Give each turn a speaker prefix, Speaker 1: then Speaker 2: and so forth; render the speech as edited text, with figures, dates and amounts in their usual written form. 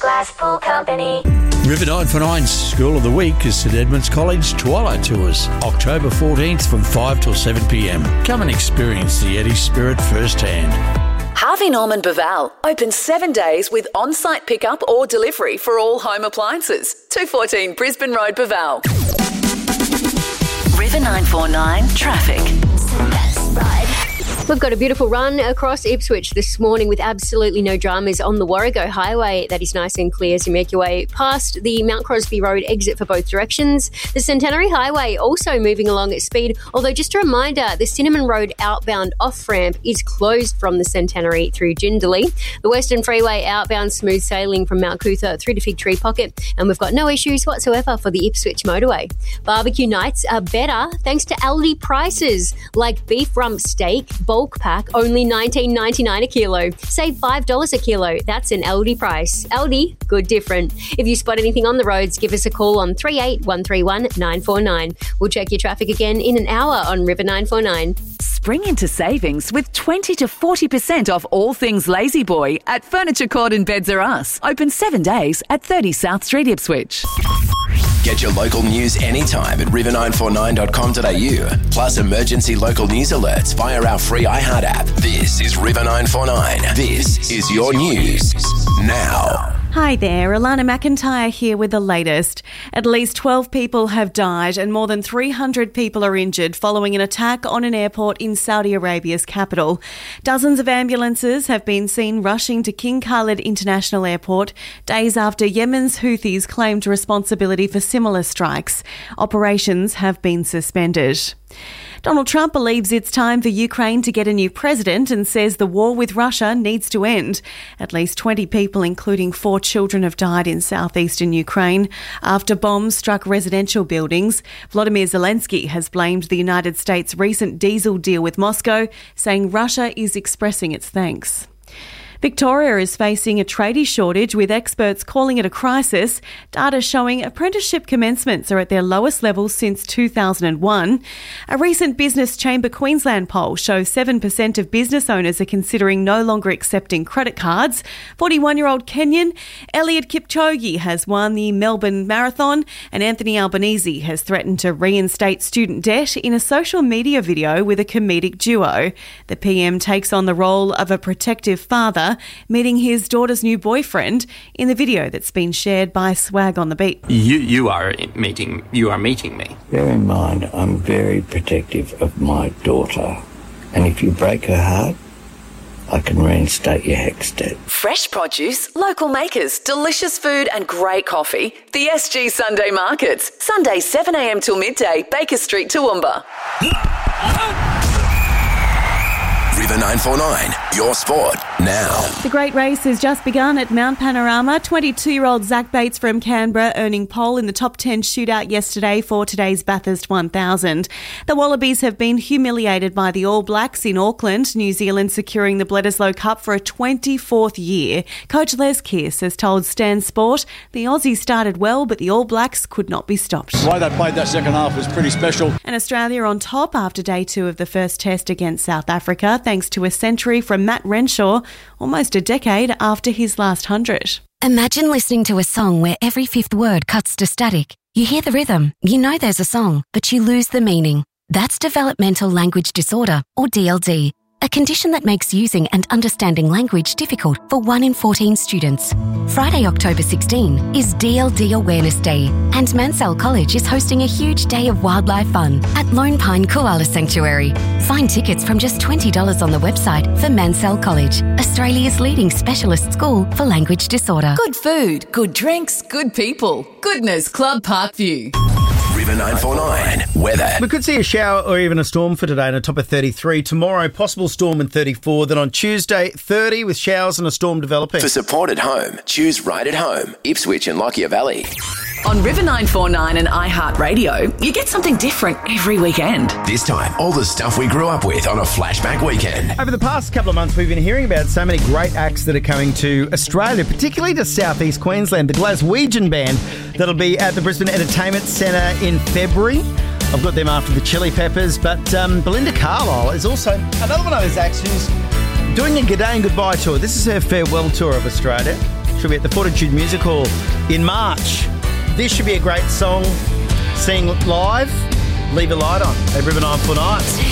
Speaker 1: Glasspool Company.
Speaker 2: River 949's School of the Week is St Edmunds College Twilight Tours, October 14th from 5 till 7 p.m. Come and experience the Eddie spirit firsthand.
Speaker 3: Harvey Norman Baval, open 7 days with on-site pickup or delivery for all home appliances. 214 Brisbane Road, Baval. River 949 Traffic.
Speaker 4: We've got a beautiful run across Ipswich this morning with absolutely no dramas on the Warrego Highway. That is nice and clear as you make your way past the Mount Crosby Road exit for both directions. The Centenary Highway also moving along at speed, although just a reminder, the Cinnamon Road outbound off-ramp is closed from the Centenary through Jindalee. The Western Freeway outbound smooth sailing from Mount Cootha through to Fig Tree Pocket, and we've got no issues whatsoever for the Ipswich motorway. Barbecue nights are better thanks to Aldi prices, like beef rump steak, bulk pack, only $19.99 a kilo. Save $5 a kilo. That's an Aldi price. Aldi, good different. If you spot anything on the roads, give us a call on 38131949. 949. We'll check your traffic again in an hour on River 949.
Speaker 3: Spring into savings with 20 to 40% off all things Lazy Boy at Furniture Court and Beds Are Us. Open 7 days at 30 South Street, Ipswich.
Speaker 5: Get your local news anytime at river949.com.au. Plus emergency local news alerts via our free iHeart app. This is River 949. This is your news now.
Speaker 6: Hi there, Alana McIntyre here with the latest. At least 12 people have died and more than 300 people are injured following an attack on an airport in Saudi Arabia's capital. Dozens of ambulances have been seen rushing to King Khalid International Airport days after Yemen's Houthis claimed responsibility for similar strikes. Operations have been suspended. Donald Trump believes it's time for Ukraine to get a new president and says the war with Russia needs to end. At least 20 people, including 4 children, have died in southeastern Ukraine after bombs struck residential buildings. Volodymyr Zelensky has blamed the United States' recent diesel deal with Moscow, saying Russia is expressing its thanks. Victoria is facing a tradie shortage, with experts calling it a crisis. Data showing apprenticeship commencements are at their lowest levels since 2001. A recent Business Chamber Queensland poll shows 7% of business owners are considering no longer accepting credit cards. 41-year-old Kenyan Eliud Kipchoge has won the Melbourne Marathon, and Anthony Albanese has threatened to reinstate student debt in a social media video with a comedic duo. The PM takes on the role of a protective father, meeting his daughter's new boyfriend in the video that's been shared by Swag on the Beat.
Speaker 7: You are meeting me.
Speaker 8: Bear in mind, I'm very protective of my daughter, and if you break her heart, I can reinstate your HECS debt.
Speaker 3: Fresh produce, local makers, delicious food and great coffee. The SG Sunday Markets. Sunday 7am till midday, Baker Street, Toowoomba.
Speaker 5: River 949, your sport now.
Speaker 6: The great race has just begun at Mount Panorama. 22-year-old Zach Bates from Canberra earning pole in the top 10 shootout yesterday for today's Bathurst 1000. The Wallabies have been humiliated by the All Blacks in Auckland, New Zealand securing the Bledisloe Cup for a 24th year. Coach Les Kearse has told Stan Sport the Aussies started well, but the All Blacks could not be stopped.
Speaker 9: The way they played that second half was pretty special.
Speaker 6: And Australia on top after day 2 of the first test against South Africa, thanks to a century from Matt Renshaw, almost a decade after his last 100.
Speaker 10: Imagine listening to a song where every fifth word cuts to static. You hear the rhythm, you know there's a song, but you lose the meaning. That's developmental language disorder, or DLD, a condition that makes using and understanding language difficult for 1 in 14 students. Friday, October 16 is DLD Awareness Day, and Mansell College is hosting a huge day of wildlife fun at Lone Pine Koala Sanctuary. Find tickets from just $20 on the website for Mansell College, Australia's leading specialist school for language disorder.
Speaker 3: Good food, good drinks, good people. Goodness Club Parkview.
Speaker 5: River 949 weather.
Speaker 11: We could see a shower or even a storm for today, and a top of 33. Tomorrow, possible storm and 34. Then on Tuesday, 30 with showers and a storm developing.
Speaker 5: For support at home, choose Right at Home, Ipswich and Lockyer Valley.
Speaker 3: On River 949 and iHeartRadio, you get something different every weekend.
Speaker 5: This time, all the stuff we grew up with on a flashback weekend.
Speaker 11: Over the past couple of months, we've been hearing about so many great acts that are coming to Australia, particularly to southeast Queensland. The Glaswegian Band that'll be at the Brisbane Entertainment Centre in February. I've got them after the Chili Peppers, but Belinda Carlisle is also another one of those acts who's doing a G'day and Goodbye tour. This is her farewell tour of Australia. She'll be at the Fortitude Music Hall in March. This should be a great song. Seeing live, Leave a Light On at River 949.